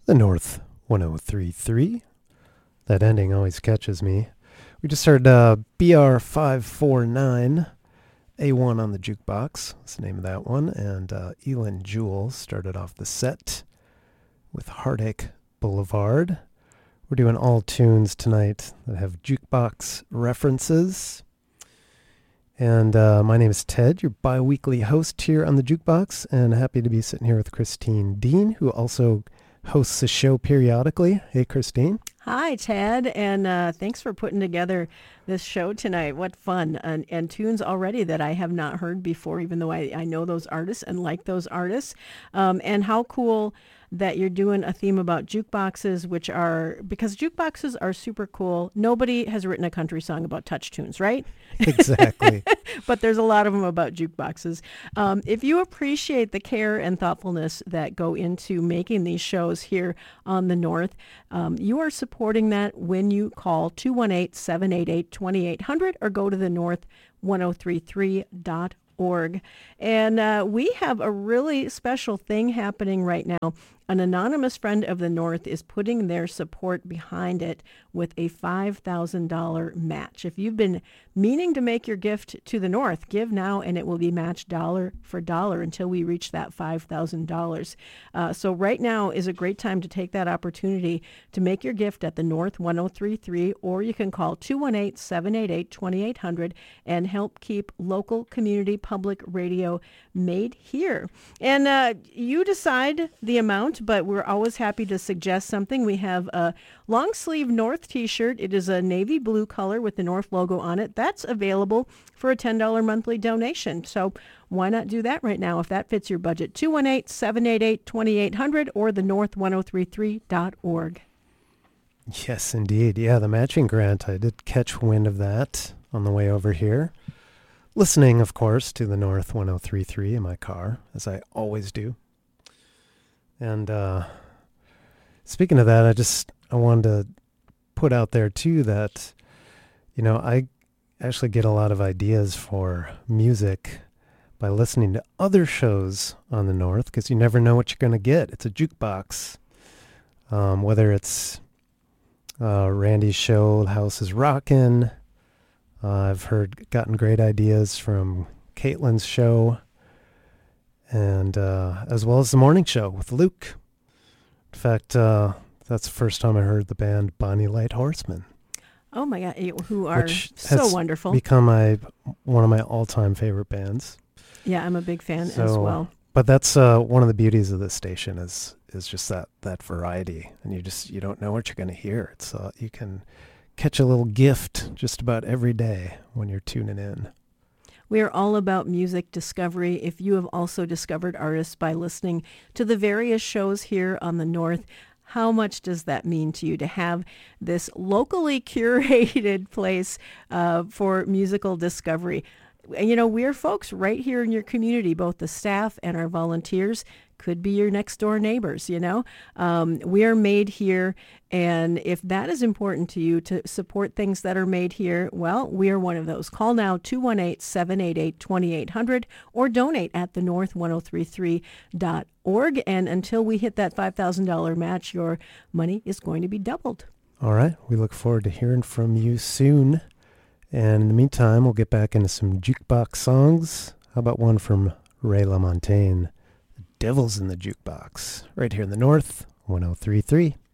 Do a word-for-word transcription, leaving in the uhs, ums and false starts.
The North one oh three point three. That ending always catches me. We just heard uh, B R five forty-nine, A one on the Jukebox. That's the name of that one. And uh, Elin Jewell started off the set with Heartache Boulevard. We're doing all tunes tonight that have jukebox references. And uh, my name is Ted, your bi-weekly host here on the Jukebox, and happy to be sitting here with Christine Dean, who also hosts the show periodically. Hey, Christine. Hi, Ted, and uh, thanks for putting together this show tonight. What fun, and, and tunes already that I have not heard before, even though I, I know those artists and like those artists. Um, and how cool that you're doing a theme about jukeboxes, which are, because jukeboxes are super cool. Nobody has written a country song about touch tunes, right? Exactly. But there's a lot of them about jukeboxes. Um, if you appreciate the care and thoughtfulness that go into making these shows here on the North, um, you are supporting that when you call two one eight, seven eight eight, two eight zero zero or go to the north ten thirty-three dot org. And uh, we have a really special thing happening right now. An anonymous friend of the North is putting their support behind it with a five thousand dollars match. If you've been meaning to make your gift to the North, give now and it will be matched dollar for dollar until we reach that five thousand dollars. Uh, so right now is a great time to take that opportunity to make your gift at the North ten thirty-three, or you can call two one eight, seven eight eight, two eight zero zero and help keep local community public radio made here. And uh, you decide the amount, but we're always happy to suggest something. We have a long sleeve North t-shirt. It is a navy blue color with the North logo on it. That's available for a ten dollars monthly donation. So why not do that right now if that fits your budget? two one eight, seven eight eight, two eight zero zero or the north ten thirty-three dot org. Yes, indeed. Yeah, the matching grant, I did catch wind of that on the way over here. Listening, of course, to the North ten thirty-three in my car, as I always do. And uh, speaking of that, I just I wanted to put out there, too, that, you know, I actually get a lot of ideas for music by listening to other shows on the North, because you never know what you're going to get. It's a jukebox. Um, whether it's uh, Randy's show, The House is Rockin', uh, I've heard, gotten great ideas from Caitlin's show, and uh, as well as the morning show with Luke. In fact, uh, that's the first time I heard the band Bonnie Light Horseman. Oh my God, who are which so has wonderful. Become my one of my all-time favorite bands. Yeah, I'm a big fan So, as well. But that's uh, one of the beauties of this station is is just that that variety, and you just you don't know what you're going to hear. It's uh, you can catch a little gift just about every day when you're tuning in. We are all about music discovery. If you have also discovered artists by listening to the various shows here on the North, how much does that mean to you to have this locally curated place uh, for musical discovery? You know, we're folks right here in your community, both the staff and our volunteers. Could be your next door neighbors, you know. Um, we are made here, and if that is important to you to support things that are made here, well, we are one of those. Call now, two one eight, seven eight eight, two eight zero zero or donate at the north ten thirty-three dot org. And until we hit that five thousand dollars match, your money is going to be doubled. All right. We look forward to hearing from you soon. And in the meantime, we'll get back into some jukebox songs. How about one from Ray LaMontagne? Devil's in the Jukebox, right here in the North, ten thirty-three.